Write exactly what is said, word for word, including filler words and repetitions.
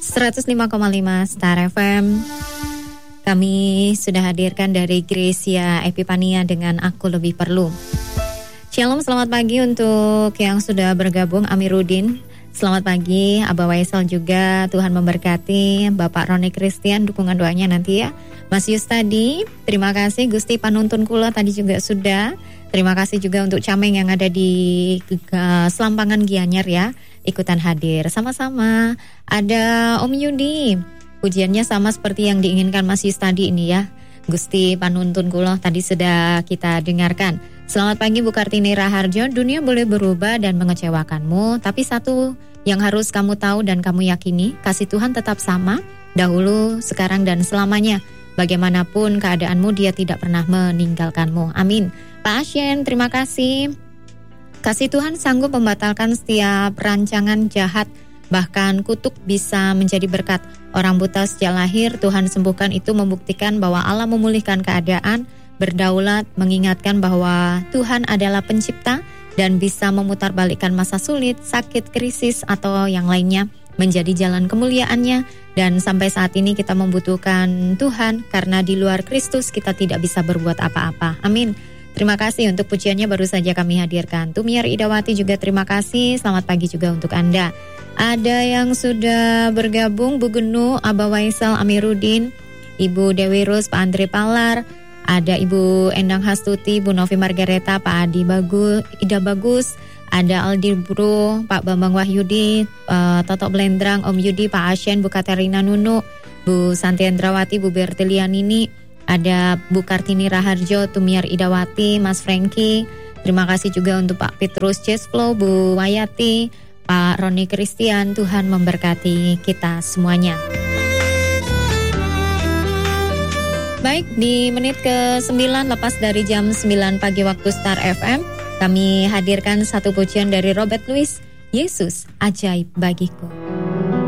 seratus lima koma lima Star F M. Kami sudah hadirkan dari Gracia Epipania dengan Aku Lebih Perlu. Shalom, selamat pagi untuk yang sudah bergabung. Amiruddin, selamat pagi. Abah Waisal juga, Tuhan memberkati. Bapak Roni Christian, dukungan doanya nanti ya. Mas Yustadi, terima kasih. Gusti Panuntun Kula tadi juga sudah. Terima kasih juga untuk Cameng yang ada di uh, Selampangan Gianyar ya, ikutan hadir. Sama-sama. Ada Om Yudi, pujiannya sama seperti yang diinginkan Mas Yustadi ini ya. Gusti Panuntun Kula tadi sudah kita dengarkan. Selamat pagi Bu Kartini Raharjo. Dunia boleh berubah dan mengecewakanmu, tapi satu yang harus kamu tahu dan kamu yakini, kasih Tuhan tetap sama, dahulu, sekarang dan selamanya. Bagaimanapun keadaanmu, Dia tidak pernah meninggalkanmu. Amin. Pak Asyen, terima kasih. Kasih Tuhan sanggup membatalkan setiap rancangan jahat, bahkan kutuk bisa menjadi berkat. Orang buta sejak lahir Tuhan sembuhkan, itu membuktikan bahwa Allah memulihkan keadaan, berdaulat, mengingatkan bahwa Tuhan adalah pencipta dan bisa memutarbalikkan masa sulit, sakit, krisis, atau yang lainnya menjadi jalan kemuliaannya. Dan sampai saat ini kita membutuhkan Tuhan, karena di luar Kristus kita tidak bisa berbuat apa-apa. Amin. Terima kasih untuk pujiannya baru saja kami hadirkan. Tumiar Idawati juga terima kasih. Selamat pagi juga untuk Anda. Ada yang sudah bergabung, Bu Genu, Abah Waisal, Amiruddin, Ibu Dewi Rus, Pak Andre Palar, ada Ibu Endang Hastuti, Bu Novi Margareta, Pak Adi Bagus, Ida Bagus, ada Aldi Bro, Pak Bambang Wahyudi, uh, Toto Blendrang, Om Yudi, Pak Asyen, Bu Katerina Nunu, Bu Santi Endrawati, Bu Bertilianini, ada Bu Kartini Raharjo, Tumiar Idawati, Mas Franky. Terima kasih juga untuk Pak Petrus Jesflow, Bu Wayati, Pak Roni Christian. Tuhan memberkati kita semuanya. Baik, di menit ke sembilan lepas dari jam sembilan pagi waktu Star F M, kami hadirkan satu pujian dari Robert Louis, Yesus Ajaib Bagiku.